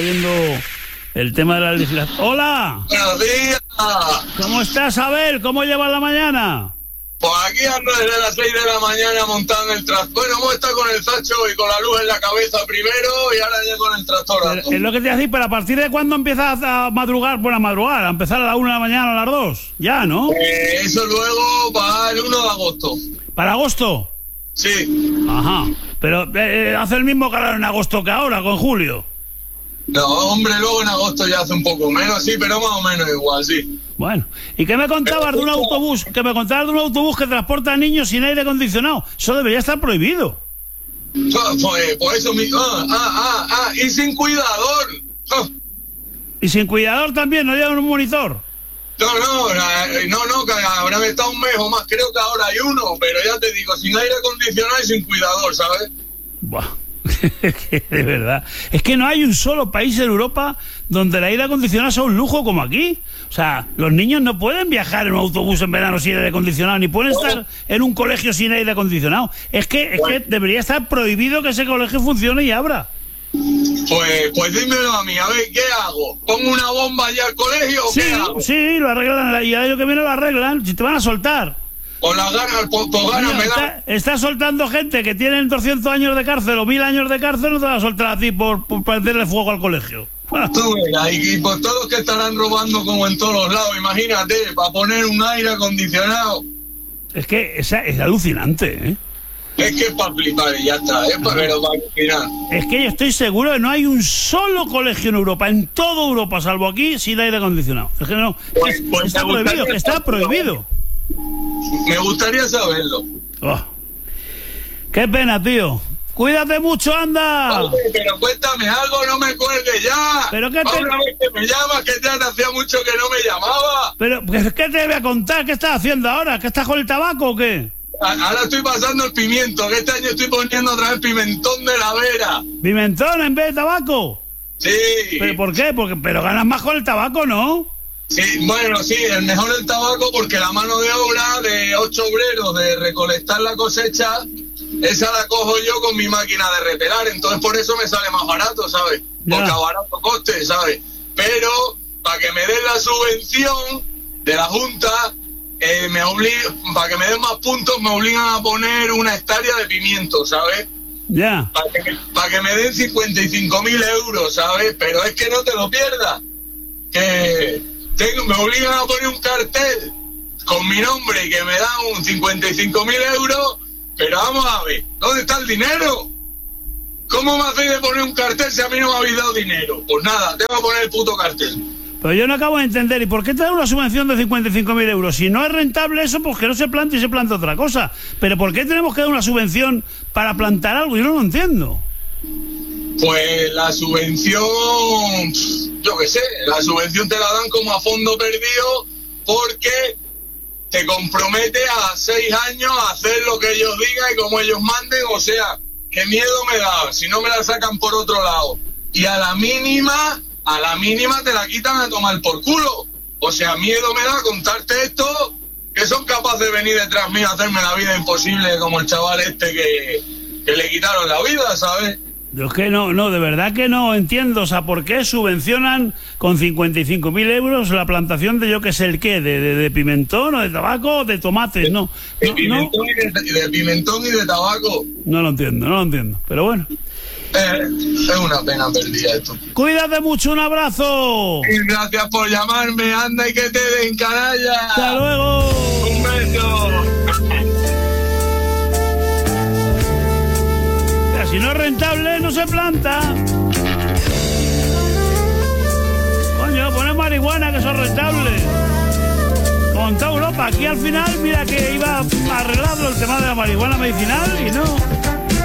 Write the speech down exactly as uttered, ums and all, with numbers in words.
viendo el tema de la legislación. ¡Hola! ¡Buenos días! ¿Cómo estás, Abel? ¿Cómo llevas la mañana? Pues aquí ando desde las seis de la mañana montando en el tractor. Bueno, hemos estado con el Sacho y con la luz en la cabeza primero y ahora ya con el tractor. Pero, es lo que te iba a decir, pero ¿a partir de cuándo empiezas a madrugar? Bueno, a madrugar, a empezar a las una de la mañana o a las dos. Ya, ¿no? Eh, eso luego para el uno de agosto. ¿Para agosto? Sí. Ajá. Pero eh, hace el mismo calor en agosto que ahora, con julio. No, hombre, luego en agosto ya hace un poco menos, sí, pero más o menos igual, sí. Bueno, ¿y qué me contabas de un autobús? Que me contabas de un autobús que transporta a niños sin aire acondicionado. Eso debería estar prohibido. Pues, por eso mi... Ah, ah, ah, ah, y sin cuidador. Ah. Y sin cuidador también, ¿no llevan un monitor? No, no, no, no, que habrán estado un mes o más, creo que ahora hay uno, pero ya te digo, sin aire acondicionado y sin cuidador, ¿sabes? Buah. De verdad, es que no hay un solo país en Europa donde el aire acondicionado sea un lujo como aquí. O sea, los niños no pueden viajar en un autobús en verano sin aire acondicionado, ni pueden estar en un colegio sin aire acondicionado. Es que, es que debería estar prohibido que ese colegio funcione y abra. Pues, pues dímelo a mí, a ver, ¿qué hago? ¿Pongo una bomba allá al colegio o sí, qué hago? Sí, lo arreglan, y el año que viene lo arreglan, si te van a soltar. Con las ganas, con, con ganas me da. Está, está soltando gente que tienen doscientos años de cárcel o mil años de cárcel, no te va a soltar a ti por, por prenderle fuego al colegio. Tú verás, y, y por todos que estarán robando como en todos los lados, imagínate, para poner un aire acondicionado. Es que es, es alucinante, ¿eh? Es que es para flipar y ya está, es para, pero para alucinar. Es que yo estoy seguro que no hay un solo colegio en Europa, en toda Europa, salvo aquí, sin aire acondicionado. Es que no, pues, es, pues está prohibido, que está prohibido. Me gustaría saberlo. Oh. Qué pena, tío. Cuídate mucho, anda. Oye, pero cuéntame algo, no me cuelgues ya. ¿Pero qué te... Ahora vez que me llamas, que ya hacía mucho que no me llamaba. Pero, ¿qué te voy a contar? ¿Qué estás haciendo ahora? ¿Que estás con el tabaco o qué? Ahora estoy pasando el pimiento, que este año estoy poniendo otra vez pimentón de la Vera. ¿Pimentón en vez de tabaco? Sí. ¿Pero por qué? Porque, pero ganas más con el tabaco, ¿no? Sí, bueno, sí, es mejor el tabaco porque la mano de obra de ocho obreros de recolectar la cosecha, esa la cojo yo con mi máquina de repelar, entonces por eso me sale más barato, ¿sabes? Porque a barato coste, ¿sabes? Pero para que me den la subvención de la Junta, eh, me obliga, para que me den más puntos me obligan a poner una hectárea de pimiento, ¿sabes? Ya. Para que, para que me den cincuenta y cinco mil euros, ¿sabes? Pero es que no te lo pierdas, que... Tengo, me obligan a poner un cartel con mi nombre y que me dan un cincuenta y cinco mil euros, pero vamos a ver, ¿dónde está el dinero? ¿Cómo me hacéis de poner un cartel si a mí no me habéis dado dinero? Pues nada, te voy a poner el puto cartel. Pero yo no acabo de entender, ¿y por qué te dan una subvención de cincuenta y cinco mil euros? Si no es rentable eso, pues que no se plante y se planta otra cosa. Pero ¿por qué tenemos que dar una subvención para plantar algo? Yo no lo entiendo. Pues la subvención, yo qué sé, la subvención te la dan como a fondo perdido porque te compromete a seis años a hacer lo que ellos digan y como ellos manden, o sea, qué miedo me da, si no me la sacan por otro lado. Y a la mínima, a la mínima te la quitan a tomar por culo. O sea, miedo me da contarte esto, que son capaces de venir detrás mío a hacerme la vida imposible como el chaval este que, que le quitaron la vida, ¿sabes? Yo es que no, no, de verdad que no entiendo, o sea, ¿por qué subvencionan con cincuenta y cinco mil euros la plantación de yo que sé el qué, de, de, de pimentón o de tabaco o de tomates? No, de, no, pimentón no. Y de, de pimentón y de tabaco. No lo entiendo, no lo entiendo, pero bueno. Eh, es una pena perdida esto. Cuídate mucho, un abrazo. Y gracias por llamarme, anda y que te den canalla. Hasta luego. Un beso. Si no es rentable, no se planta. Coño, poner marihuana, que eso es rentable. Con toda Europa, aquí al final, mira que iba arreglado el tema de la marihuana medicinal y no.